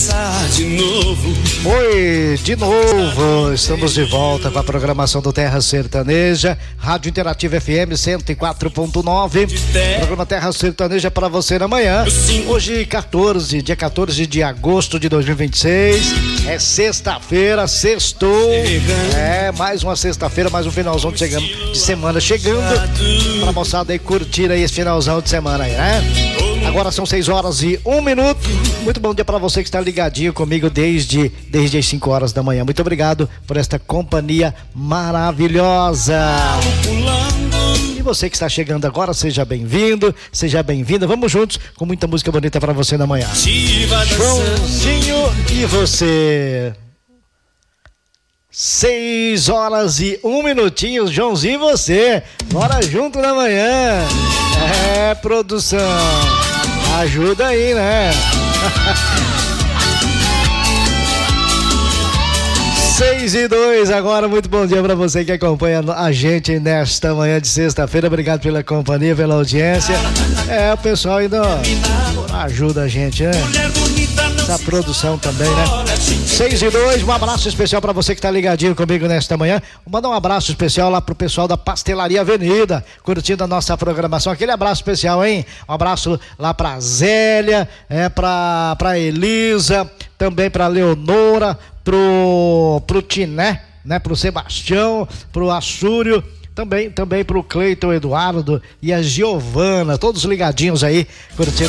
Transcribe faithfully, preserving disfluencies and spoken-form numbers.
começar de novo. Oi, de novo, estamos de volta com a programação do Terra Sertaneja, Rádio Interativa F M cento e quatro ponto nove, programa Terra Sertaneja para você na manhã, hoje quatorze, dia quatorze de agosto de dois mil e vinte e seis, é sexta-feira, sextou, é, mais uma sexta-feira, mais um finalzão de, chegando, de semana chegando, pra moçada aí curtir aí esse finalzão de semana aí, né? Agora são seis horas e um minuto. Muito bom dia para você que está ligadinho comigo desde, desde as cinco horas da manhã. Muito obrigado por esta companhia maravilhosa. E você que está chegando agora, seja bem-vindo, seja bem-vinda. Vamos juntos com muita música bonita para você na manhã. Joãozinho e você. Seis horas e um minutinho, Joãozinho e você. Bora junto na manhã. É, produção. Ajuda aí, né? Seis e dois agora, muito bom dia pra você que acompanha a gente nesta manhã de sexta-feira. Obrigado pela companhia, pela audiência. É, o pessoal ainda ajuda a gente, né? Da produção também, né? Seis e dois, um abraço especial pra você que tá ligadinho comigo nesta manhã. Vou mandar um abraço especial lá pro pessoal da Pastelaria Avenida, curtindo a nossa programação. Aquele abraço especial, hein? Um abraço lá pra Zélia, é, pra, pra Elisa, também pra Leonora, pro, pro Tiné, né? Pro Sebastião, pro Açúrio. Também, também pro Cleiton Eduardo e a Giovana, todos ligadinhos aí, curtindo